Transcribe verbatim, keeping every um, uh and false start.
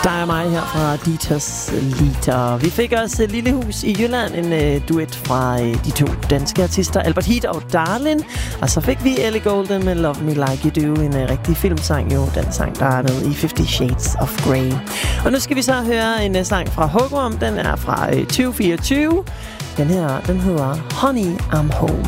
Der er mig her fra Dieters Liter. Vi fik også et lille hus i Jylland, en uh, duet fra uh, de to danske artister, Albert Heat og Darlin. Og så fik vi Ellie Goulding med Love Me Like You Do, en uh, rigtig filmsang jo, den sang, der er med i Fifty Shades of Grey. Og nu skal vi så høre en uh, sang fra Hookworm, den er fra uh, tyve fireogtyve. Den her, den hedder Honey, I'm Home.